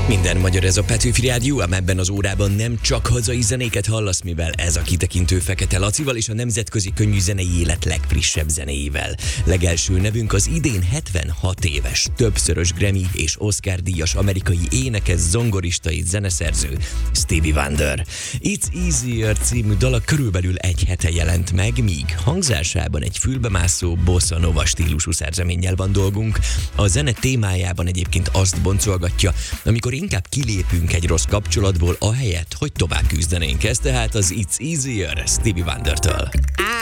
Minden magyar, ez a Petőfi Rádió, ám ebben az órában nem csak hazai zenéket hallasz, mivel ez a kitekintő Fekete Lacival és a nemzetközi könnyű zenei élet legfrissebb zenéivel. Legelső nevünk az idén 76 éves, többszörös Grammy és Oscar díjas amerikai énekes, zongorista és zeneszerző Stevie Wonder. It's Easier című dala körülbelül egy hete jelent meg, míg hangzásában egy fülbemászó bossa nova stílusú szerzeménnyel van dolgunk. A zene témájában egyébként azt boncolgatja, amikor inkább kilépünk egy rossz kapcsolatból, ahelyett, hogy tovább küzdenénk. Ez tehát az It's Easier Stevie Wonder-től.